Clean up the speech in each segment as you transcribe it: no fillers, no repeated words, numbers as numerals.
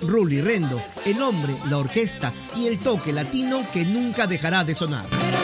Rully Rendo, el hombre, la orquesta y el toque latino que nunca dejará de sonar.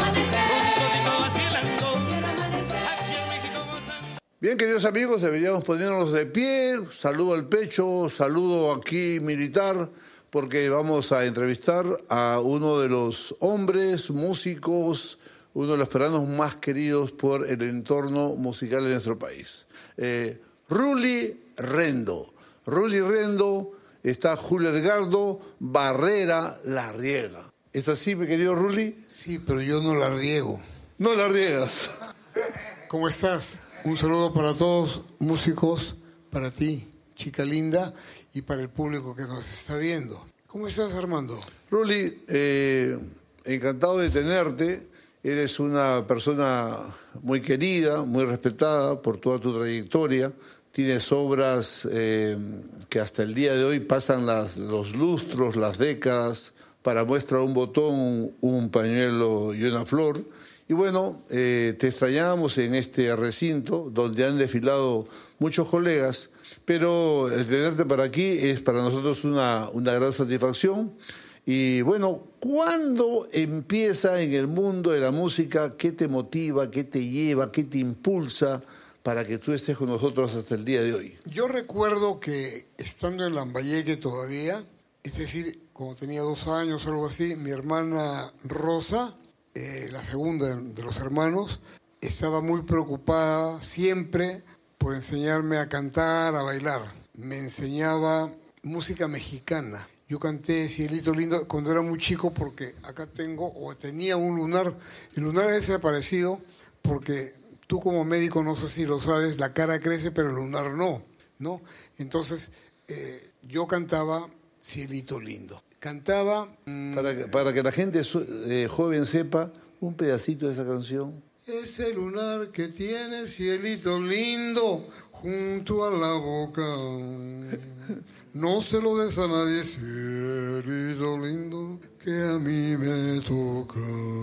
Bien, queridos amigos, deberíamos ponernos de pie, saludo al pecho, saludo aquí militar, porque vamos a entrevistar a uno de los hombres, músicos, uno de los peruanos más queridos por el entorno musical de nuestro país. Rully Rendo. Rully Rendo, está Julio Edgardo Barrera la riega. ¿Es así, mi querido Rully? Sí, pero yo no la riego. No la riegas. ¿Cómo estás? Un saludo para todos, músicos, para ti, chica linda, y para el público que nos está viendo. ¿Cómo estás, Armando? Rully, encantado de tenerte. Eres una persona muy querida, muy respetada por toda tu trayectoria. Tienes obras que hasta el día de hoy pasan los lustros, las décadas. Para muestra un botón, un pañuelo y una flor. Y bueno, te extrañamos en este recinto donde han desfilado muchos colegas, pero el tenerte para aquí es para nosotros una gran satisfacción. Y bueno, ¿cuándo empieza en el mundo de la música? ¿Qué te motiva? ¿Qué te lleva? ¿Qué te impulsa para que tú estés con nosotros hasta el día de hoy? Yo recuerdo que estando en Lambayeque todavía, es decir, cuando tenía 2 años o algo así, mi hermana Rosa, la segunda de los hermanos, estaba muy preocupada siempre por enseñarme a cantar, a bailar. Me enseñaba música mexicana. Yo canté Cielito Lindo cuando era muy chico porque acá tenía un lunar. El lunar ha desaparecido porque tú como médico, no sé si lo sabes, la cara crece pero el lunar no. Entonces yo cantaba Cielito Lindo. Cantaba... Para que la gente joven sepa un pedacito de esa canción. Ese lunar que tiene cielito lindo junto a la boca, no se lo des a nadie, cielito lindo que a mí me toca.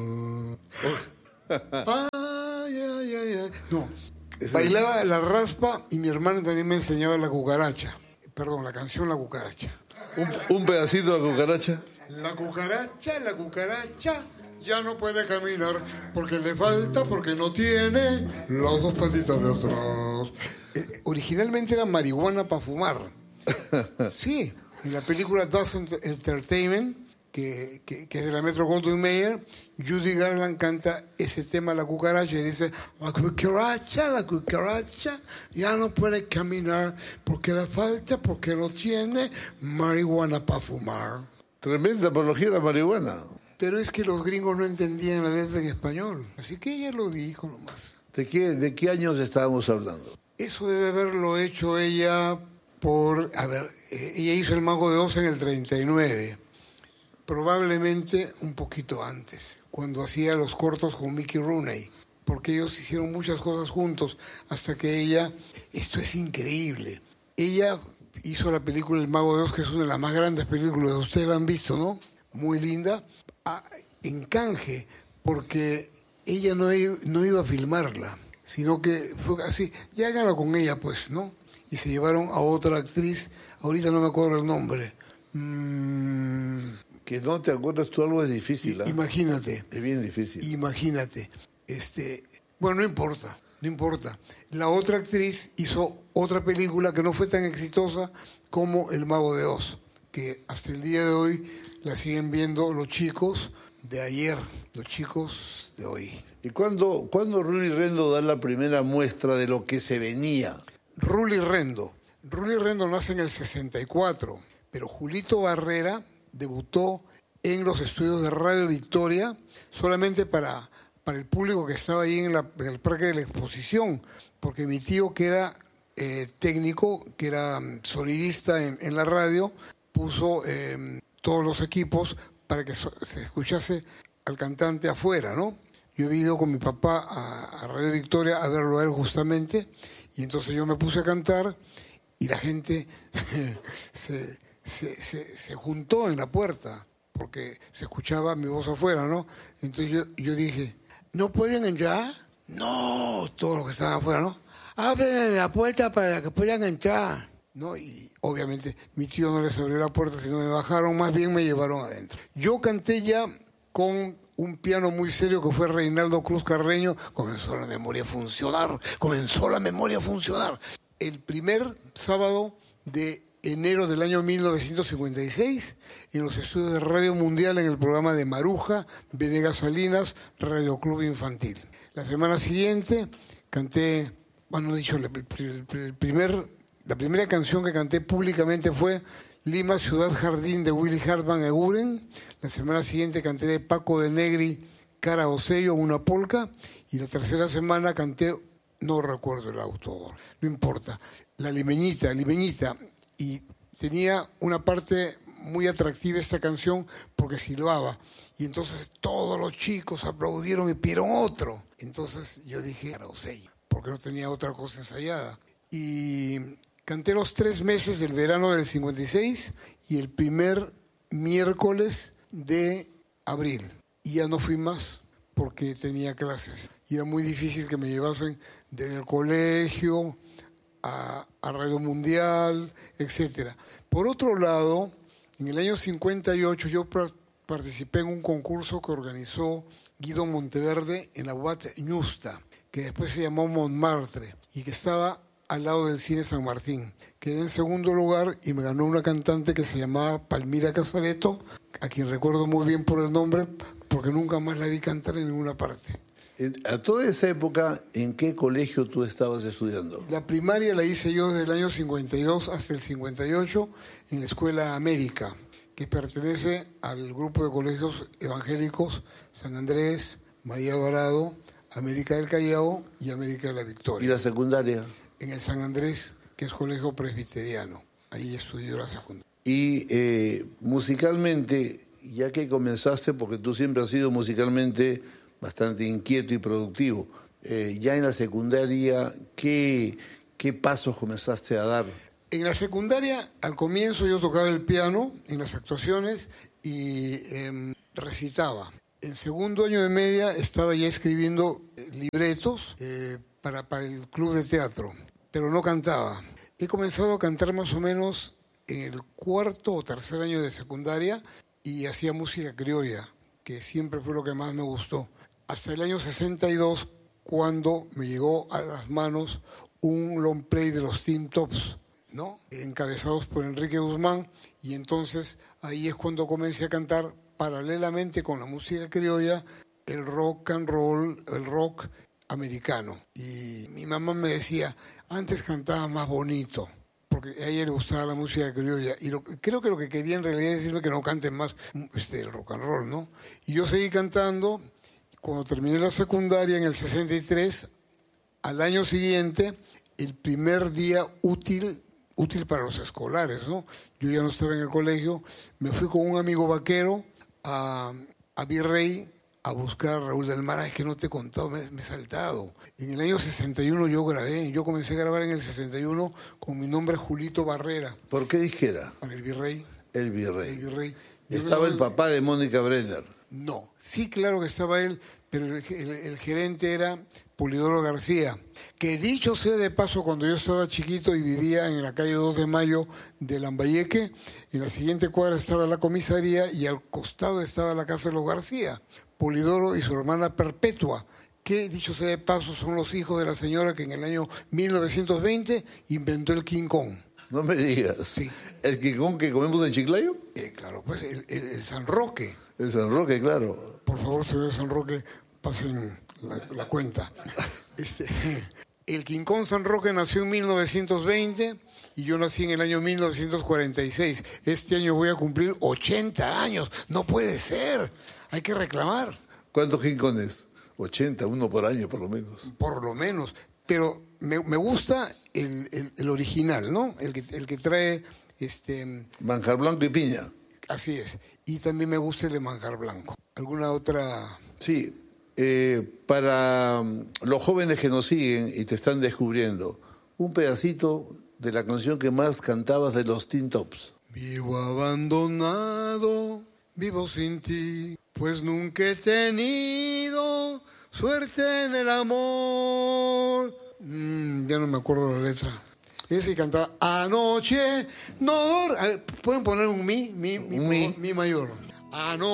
Ay. No, bailaba la raspa y mi hermano también me enseñaba la cucaracha. Perdón, la canción La Cucaracha. Un pedacito de la cucaracha. La cucaracha ya no puede caminar porque le falta, porque no tiene las 2 patitas de atrás. Originalmente era marihuana para fumar. Sí, en la película Das Entertainment, que es de la Metro Goldwyn Mayer, Judy Garland canta ese tema, La Cucaracha, y dice: la cucaracha ya no puede caminar porque le falta, porque no tiene marihuana para fumar. Tremenda apología de la marihuana. Pero es que los gringos no entendían la letra en español, así que ella lo dijo nomás. ¿De qué años estábamos hablando? Eso debe haberlo hecho ella ella hizo El Mago de Oz en el 39, probablemente un poquito antes, cuando hacía los cortos con Mickey Rooney, porque ellos hicieron muchas cosas juntos, hasta que ella, esto es increíble, ella hizo la película El Mago de Oz, que es una de las más grandes películas, ustedes la han visto, ¿no? Muy linda, en canje, porque ella no iba a filmarla, sino que fue así, ya háganlo con ella pues, ¿no? Y se llevaron a otra actriz, ahorita no me acuerdo el nombre. Que no te acuerdas tú, algo es difícil. Imagínate. Es bien difícil. Imagínate. Bueno, no importa. La otra actriz hizo otra película que no fue tan exitosa como El Mago de Oz, que hasta el día de hoy la siguen viendo los chicos de ayer, los chicos de hoy. ¿Y cuándo Rully Rendo da la primera muestra de lo que se venía? Rully Rendo nace en el 64, pero Julito Barrera debutó en los estudios de Radio Victoria solamente para el público que estaba ahí en el Parque de la Exposición, porque mi tío, que era técnico, que era sonidista en la radio, puso todos los equipos para que se escuchase al cantante afuera, ¿no? Yo he ido con mi papá a Radio Victoria a verlo a él justamente, y entonces yo me puse a cantar y la gente se juntó en la puerta porque se escuchaba mi voz afuera, ¿no? Entonces yo dije, ¿no pueden entrar? No, todos los que estaban afuera, ¿no? Abren la puerta para que puedan entrar. ¿no? Y obviamente mi tío no les abrió la puerta, sino me bajaron, más bien me llevaron adentro. Yo canté ya con un piano muy serio que fue Reinaldo Cruz Carreño. Comenzó la memoria a funcionar. El primer sábado de enero del año 1956, en los estudios de Radio Mundial, en el programa de Maruja, Venegas Salinas, Radio Club Infantil. La semana siguiente canté, bueno, dicho, la primera canción que canté públicamente fue Lima, Ciudad Jardín, de Willy Hartman Eguren. La semana siguiente canté de Paco de Negri, Cara Osello, una polca. Y la tercera semana canté, no recuerdo el autor, no importa, la Limeñita. Y tenía una parte muy atractiva esta canción porque silbaba. Y entonces todos los chicos aplaudieron y pidieron otro. Entonces yo dije, Cara Osello, porque no tenía otra cosa ensayada. Y canté los 3 meses del verano del 56 y el primer miércoles de abril. Y ya no fui más porque tenía clases. Y era muy difícil que me llevasen desde el colegio a Radio Mundial, etc. Por otro lado, en el año 58 yo participé en un concurso que organizó Guido Monteverde en la UAT Ñusta, que después se llamó Montmartre, y que estaba al lado del Cine San Martín. Quedé en segundo lugar y me ganó una cantante que se llamaba Palmira Casareto, a quien recuerdo muy bien por el nombre, porque nunca más la vi cantar en ninguna parte. A toda esa época, ¿en qué colegio tú estabas estudiando? La primaria la hice yo desde el año 52 hasta el 58 en la Escuela América, que pertenece al grupo de colegios evangélicos San Andrés, María Alvarado, América del Callao y América de la Victoria. ¿Y la secundaria? En el San Andrés, que es colegio presbiteriano. Ahí estudié la secundaria. Y musicalmente, ya que comenzaste, porque tú siempre has sido musicalmente bastante inquieto y productivo, ya en la secundaria, ¿qué pasos comenzaste a dar? En la secundaria, al comienzo yo tocaba el piano en las actuaciones y recitaba. En segundo año de media estaba ya escribiendo libretos para el club de teatro, pero no cantaba. He comenzado a cantar más o menos en el 4º o 3er año de secundaria y hacía música criolla, que siempre fue lo que más me gustó. Hasta el año 62, cuando me llegó a las manos un long play de los Teen Tops, ¿no? Encabezados por Enrique Guzmán, y entonces ahí es cuando comencé a cantar paralelamente con la música criolla el rock and roll, el rock americano. Y mi mamá me decía, antes cantaba más bonito, porque a ella le gustaba la música criolla. Y creo que lo que quería en realidad es decirme que no canten más el rock and roll, ¿no? Y yo seguí cantando. Cuando terminé la secundaria en el 63, al año siguiente, el primer día útil para los escolares, ¿no? Yo ya no estaba en el colegio, me fui con un amigo vaquero a Virrey a buscar a Raúl del Mar. Es que no te he contado, me he saltado. En el año 61 yo comencé a grabar en el 61 con mi nombre Julito Barrera. ¿Por qué disquera? Para el Virrey. El Virrey. Yo ¿Estaba el papá de Mónica Brenner? No, sí, claro que estaba él, pero el gerente era Polidoro García, que dicho sea de paso, cuando yo estaba chiquito y vivía en la calle 2 de Mayo de Lambayeque, en la siguiente cuadra estaba la comisaría y al costado estaba la casa de los García, Polidoro y su hermana Perpetua, que dicho sea de paso son los hijos de la señora que en el año 1920 inventó el King Kong. No me digas. Sí. ¿El King Kong que comemos en Chiclayo? Claro, pues el San Roque. El San Roque, claro. Por favor, señor San Roque, pasen la cuenta. El King Kong San Roque nació en 1920 y yo nací en el año 1946. Este año voy a cumplir 80 años. No puede ser. Hay que reclamar. ¿Cuántos King Kongs? 80, uno por año por lo menos. Por lo menos. Pero me gusta el original, ¿no? El que trae... manjar blanco y piña. Así es. Y también me gusta el de manjar blanco. ¿Alguna otra...? Sí. Para los jóvenes que nos siguen y te están descubriendo, un pedacito de la canción que más cantabas de los Teen Tops. Vivo abandonado, vivo sin ti, pues nunca he tenido suerte en el amor. Ya no me acuerdo la letra. Ese cantaba anoche, no. Pueden poner un mi mayor. Anoche.